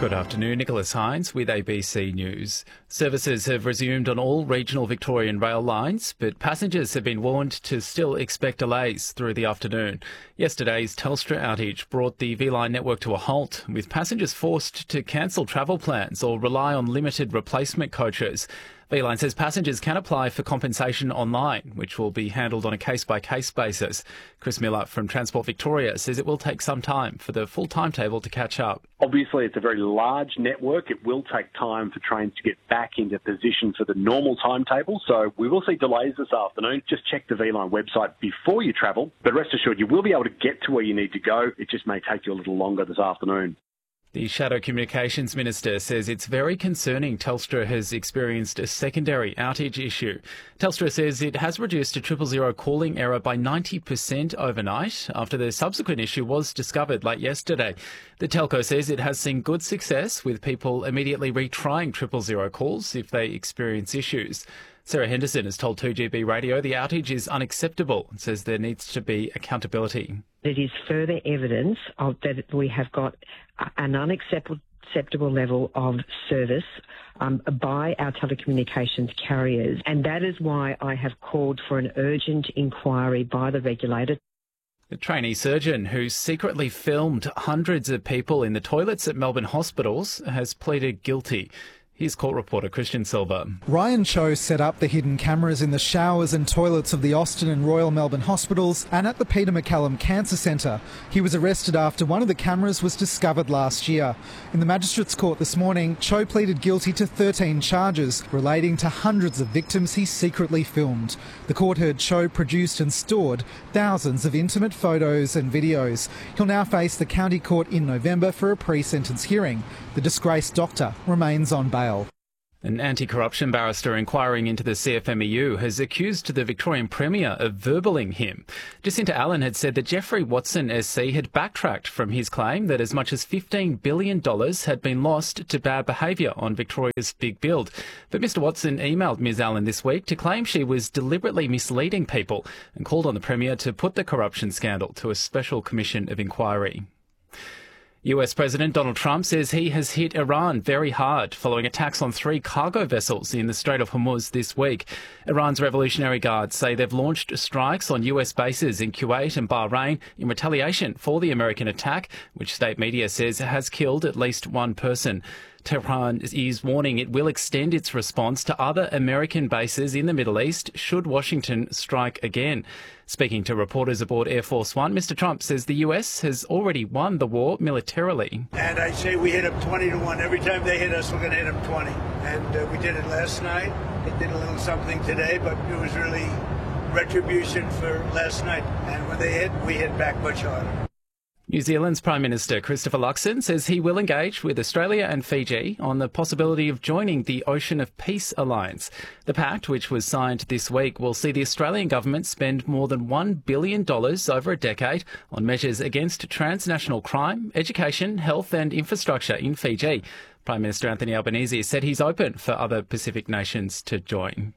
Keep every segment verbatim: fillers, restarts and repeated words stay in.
Good afternoon, Nicholas Hines with A B C News. Services have resumed on all regional Victorian rail lines, but passengers have been warned to still expect delays through the afternoon. Yesterday's Telstra outage brought the V-Line network to a halt, with passengers forced to cancel travel plans or rely on limited replacement coaches. V-Line says passengers can apply for compensation online, which will be handled on a case-by-case basis. Chris Miller from Transport Victoria says it will take some time for the full timetable to catch up. Obviously, it's a very large network. It will take time for trains to get back into position for the normal timetable, so we will see delays this afternoon. Just check the V-Line website before you travel, but rest assured you will be able to get to where you need to go. It just may take you a little longer this afternoon. The Shadow Communications Minister says it's very concerning Telstra has experienced a secondary outage issue. Telstra says it has reduced a triple zero calling error by ninety percent overnight after the subsequent issue was discovered late yesterday. The telco says it has seen good success with people immediately retrying triple zero calls if they experience issues. Sarah Henderson has told two G B Radio the outage is unacceptable and says there needs to be accountability. It is further evidence of that we have got an unacceptable acceptable level of service um, by our telecommunications carriers, and that is why I have called for an urgent inquiry by the regulator. The trainee surgeon who secretly filmed hundreds of people in the toilets at Melbourne hospitals has pleaded guilty. Here's court reporter Christian Silva. Ryan Cho set up the hidden cameras in the showers and toilets of the Austin and Royal Melbourne hospitals and at the Peter MacCallum Cancer Centre. He was arrested after one of the cameras was discovered last year. In the Magistrates Court this morning, Cho pleaded guilty to thirteen charges relating to hundreds of victims he secretly filmed. The court heard Cho produced and stored thousands of intimate photos and videos. He'll now face the county court in November for a pre-sentence hearing. The disgraced doctor remains on bail. An anti-corruption barrister inquiring into the C F M E U has accused the Victorian Premier of verballing him. Jacinta Allen had said that Jeffrey Watson S C had backtracked from his claim that as much as fifteen billion dollars had been lost to bad behaviour on Victoria's big build. But Mr Watson emailed Ms Allen this week to claim she was deliberately misleading people and called on the Premier to put the corruption scandal to a special commission of inquiry. U S President Donald Trump says he has hit Iran very hard following attacks on three cargo vessels in the Strait of Hormuz this week. Iran's Revolutionary Guards say they've launched strikes on U S bases in Kuwait and Bahrain in retaliation for the American attack, which state media says has killed at least one person. Tehran is warning it will extend its response to other American bases in the Middle East should Washington strike again. Speaking to reporters aboard Air Force One, Mr Trump says the U S has already won the war militarily. And I say we hit them twenty to one. Every time they hit us, we're going to hit them twenty. And uh, we did it last night. They did a little something today, but it was really retribution for last night. And when they hit, we hit back much harder. New Zealand's Prime Minister Christopher Luxon says he will engage with Australia and Fiji on the possibility of joining the Ocean of Peace Alliance. The pact, which was signed this week, will see the Australian government spend more than one billion dollars over a decade on measures against transnational crime, education, health and infrastructure in Fiji. Prime Minister Anthony Albanese said he's open for other Pacific nations to join.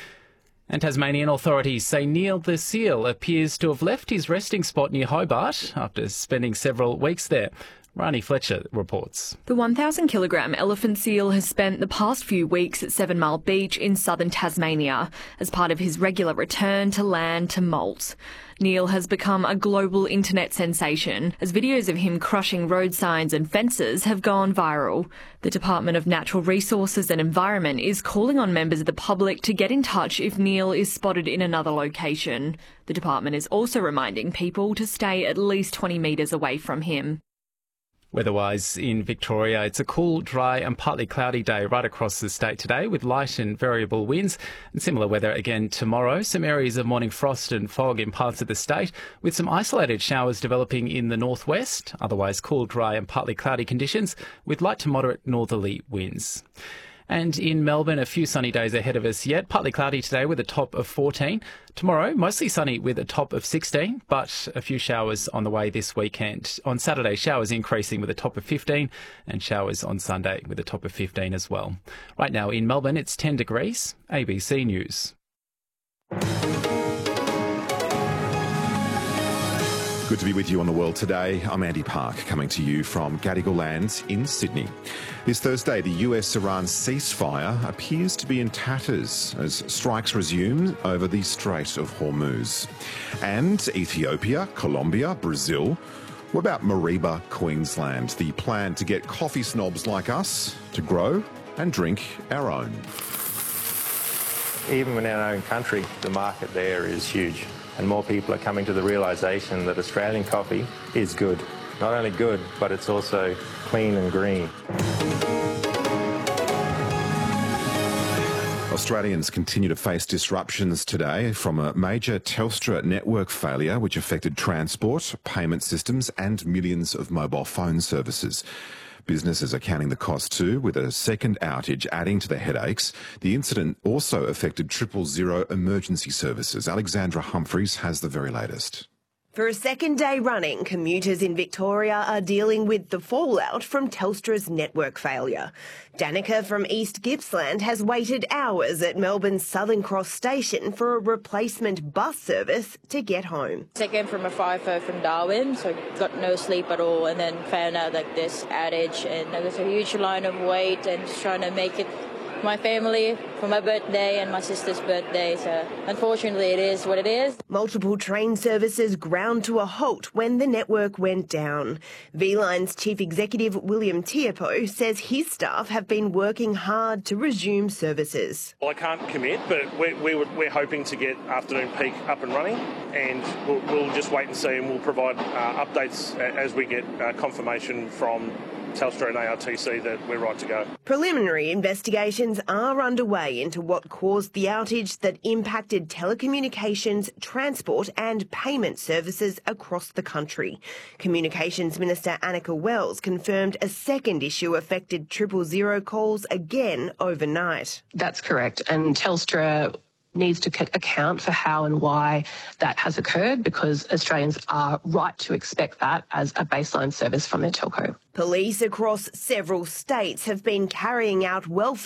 And Tasmanian authorities say Neil the seal appears to have left his resting spot near Hobart after spending several weeks there. Rani Fletcher reports. The one thousand kilogram elephant seal has spent the past few weeks at Seven Mile Beach in southern Tasmania as part of his regular return to land to molt. Neil has become a global internet sensation as videos of him crushing road signs and fences have gone viral. The Department of Natural Resources and Environment is calling on members of the public to get in touch if Neil is spotted in another location. The department is also reminding people to stay at least twenty metres away from him. Weather-wise in Victoria, it's a cool, dry and partly cloudy day right across the state today with light and variable winds. And similar weather again tomorrow. Some areas of morning frost and fog in parts of the state with some isolated showers developing in the northwest. Otherwise cool, dry and partly cloudy conditions with light to moderate northerly winds. And in Melbourne, a few sunny days ahead of us yet. Partly cloudy today with a top of fourteen. Tomorrow, mostly sunny with a top of sixteen, but a few showers on the way this weekend. On Saturday, showers increasing with a top of fifteen and showers on Sunday with a top of fifteen as well. Right now in Melbourne, it's ten degrees. A B C News. Good to be with you on The World Today. I'm Andy Park, coming to you from Gadigal Land in Sydney. This Thursday, the U S-Iran ceasefire appears to be in tatters as strikes resume over the Strait of Hormuz. And Ethiopia, Colombia, Brazil. What about Mareeba, Queensland? The plan to get coffee snobs like us to grow and drink our own. Even in our own country, the market there is huge. And more people are coming to the realisation that Australian coffee is good. Not only good, but it's also clean and green. Australians continue to face disruptions today from a major Telstra network failure which affected transport, payment systems and millions of mobile phone services. Businesses are counting the cost too, with a second outage adding to the headaches. The incident also affected triple zero emergency services. Alexandra Humphreys has the very latest. For a second day running, commuters in Victoria are dealing with the fallout from Telstra's network failure. Danica from East Gippsland has waited hours at Melbourne's Southern Cross station for a replacement bus service to get home. I came from a five-oh from Darwin, so got no sleep at all, and then found out like this outage, and there was a huge line of wait and just trying to make it my family for my birthday and my sister's birthday, so unfortunately it is what it is. Multiple train services ground to a halt when the network went down. V-Line's Chief Executive William Tiapo says his staff have been working hard to resume services. Well, I can't commit, but we're, we're, we're hoping to get afternoon peak up and running, and we'll, we'll just wait and see, and we'll provide uh, updates as we get uh, confirmation from Telstra and A R T C that we're right to go. Preliminary investigations are underway into what caused the outage that impacted telecommunications, transport and payment services across the country. Communications Minister Annika Wells confirmed a second issue affected triple zero calls again overnight. That's correct, and Telstra needs to account for how and why that has occurred, because Australians are right to expect that as a baseline service from their telco. Police across several states have been carrying out welfare